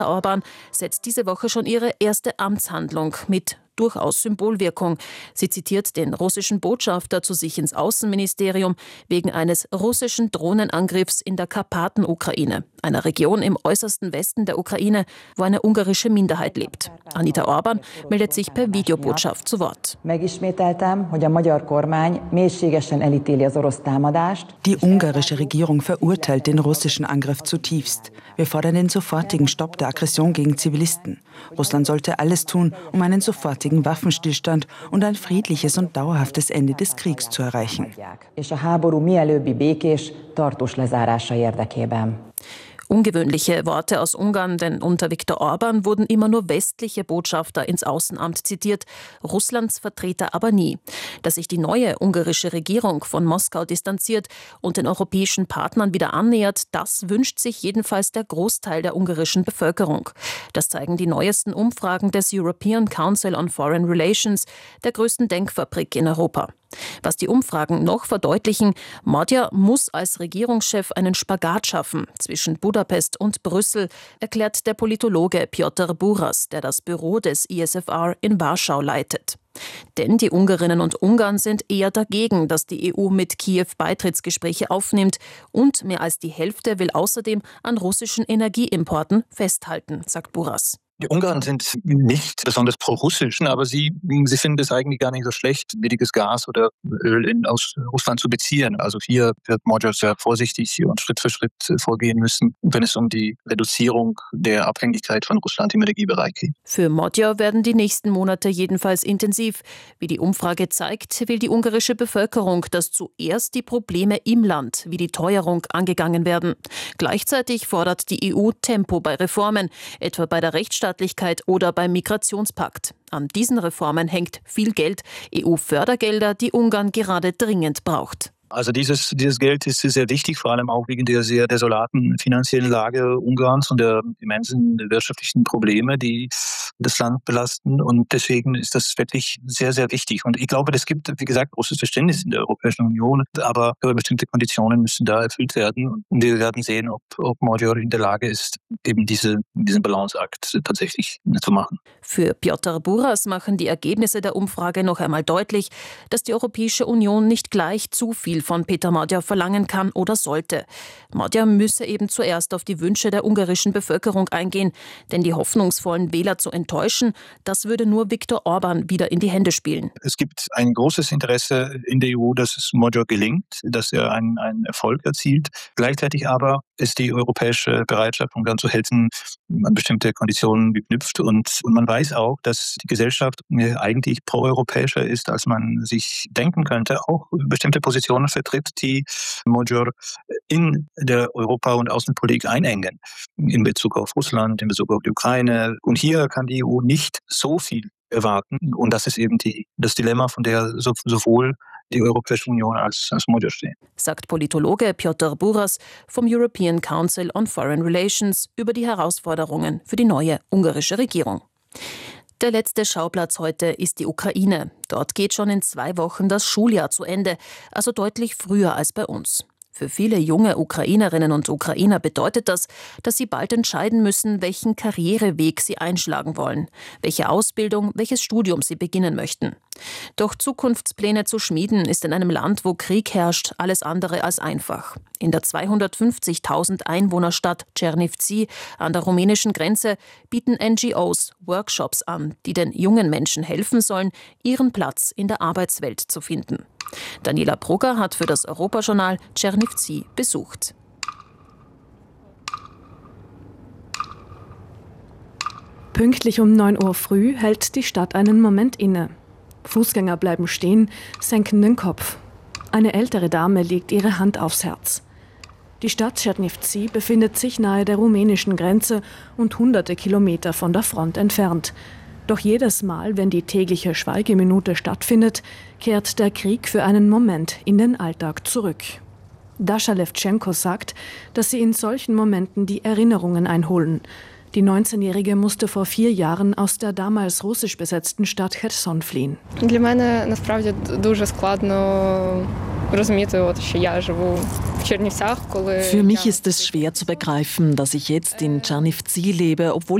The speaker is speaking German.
Orban setzt diese Woche schon ihre erste Amtshandlung mit durchaus Symbolwirkung. Sie zitiert den russischen Botschafter zu sich ins Außenministerium wegen eines russischen Drohnenangriffs in der Karpaten-Ukraine, einer Region im äußersten Westen der Ukraine, wo eine ungarische Minderheit lebt. Anita Orban meldet sich per Videobotschaft zu Wort. Die ungarische Regierung verurteilt den russischen Angriff zutiefst. Wir fordern den sofortigen Stopp der Aggression gegen Zivilisten. Russland sollte alles tun, um einen sofortigen Waffenstillstand und ein friedliches und dauerhaftes Ende des Kriegs zu erreichen. Ungewöhnliche Worte aus Ungarn, denn unter Viktor Orban wurden immer nur westliche Botschafter ins Außenamt zitiert, Russlands Vertreter aber nie. Dass sich die neue ungarische Regierung von Moskau distanziert und den europäischen Partnern wieder annähert, das wünscht sich jedenfalls der Großteil der ungarischen Bevölkerung. Das zeigen die neuesten Umfragen des European Council on Foreign Relations, der größten Denkfabrik in Europa. Was die Umfragen noch verdeutlichen, Magyar muss als Regierungschef einen Spagat schaffen zwischen Budapest und Brüssel, erklärt der Politologe Piotr Buras, der das Büro des ISFR in Warschau leitet. Denn die Ungarinnen und Ungarn sind eher dagegen, dass die EU mit Kiew Beitrittsgespräche aufnimmt, und mehr als die Hälfte will außerdem an russischen Energieimporten festhalten, sagt Buras. Die Ungarn sind nicht besonders pro-russisch, aber sie finden es eigentlich gar nicht so schlecht, billiges Gas oder Öl aus Russland zu beziehen. Also hier wird Magyar sehr vorsichtig und Schritt für Schritt vorgehen müssen, wenn es um die Reduzierung der Abhängigkeit von Russland im Energiebereich geht. Für Magyar werden die nächsten Monate jedenfalls intensiv. Wie die Umfrage zeigt, will die ungarische Bevölkerung, dass zuerst die Probleme im Land, wie die Teuerung, angegangen werden. Gleichzeitig fordert die EU Tempo bei Reformen, etwa bei der Rechtsstaatlichkeit oder beim Migrationspakt. An diesen Reformen hängt viel Geld, EU-Fördergelder, die Ungarn gerade dringend braucht. Also dieses Geld ist sehr wichtig, vor allem auch wegen der sehr desolaten finanziellen Lage Ungarns und der immensen wirtschaftlichen Probleme, die das Land belasten. Und deswegen ist das wirklich sehr, sehr wichtig. Und ich glaube, es gibt, wie gesagt, großes Verständnis in der Europäischen Union, aber bestimmte Konditionen müssen da erfüllt werden. Und wir werden sehen, ob Magyar in der Lage ist, eben diesen Balanceakt tatsächlich zu machen. Für Piotr Buras machen die Ergebnisse der Umfrage noch einmal deutlich, dass die Europäische Union nicht gleich zu viel von Peter Magyar verlangen kann oder sollte. Magyar müsse eben zuerst auf die Wünsche der ungarischen Bevölkerung eingehen, denn die hoffnungsvollen Wähler zu enttäuschen, das würde nur Viktor Orban wieder in die Hände spielen. Es gibt ein großes Interesse in der EU, dass es Magyar gelingt, dass er einen Erfolg erzielt. Gleichzeitig aber ist die europäische Bereitschaft, um dann zu helfen, an bestimmte Konditionen geknüpft. Und man weiß auch, dass die Gesellschaft eigentlich proeuropäischer ist, als man sich denken könnte. Auch bestimmte Positionen vertritt, die Magyar in der Europa- und Außenpolitik einengen. In Bezug auf Russland, in Bezug auf die Ukraine. Und hier kann die EU nicht so viel erwarten. Und das ist eben das Dilemma, von der sowohl die Europäische Union als Magyar stehen. Sagt Politologe Piotr Buras vom European Council on Foreign Relations über die Herausforderungen für die neue ungarische Regierung. Der letzte Schauplatz heute ist die Ukraine. Dort geht schon in 2 Wochen das Schuljahr zu Ende, also deutlich früher als bei uns. Für viele junge Ukrainerinnen und Ukrainer bedeutet das, dass sie bald entscheiden müssen, welchen Karriereweg sie einschlagen wollen, welche Ausbildung, welches Studium sie beginnen möchten. Doch Zukunftspläne zu schmieden ist in einem Land, wo Krieg herrscht, alles andere als einfach. In der 250.000 Einwohnerstadt Černivci an der rumänischen Grenze bieten NGOs Workshops an, die den jungen Menschen helfen sollen, ihren Platz in der Arbeitswelt zu finden. Daniela Brugger hat für das Europajournal Černivci besucht. Pünktlich um 9 Uhr früh hält die Stadt einen Moment inne. Fußgänger bleiben stehen, senken den Kopf. Eine ältere Dame legt ihre Hand aufs Herz. Die Stadt Černivci befindet sich nahe der rumänischen Grenze und hunderte Kilometer von der Front entfernt. Doch jedes Mal, wenn die tägliche Schweigeminute stattfindet, kehrt der Krieg für einen Moment in den Alltag zurück. Dascha Lewtschenko sagt, dass sie in solchen Momenten die Erinnerungen einholen. Die 19-Jährige musste vor 4 Jahren aus der damals russisch besetzten Stadt Cherson fliehen. Для мене насправді дуже складно Für mich ist es schwer zu begreifen, dass ich jetzt in Czernivtsi lebe, obwohl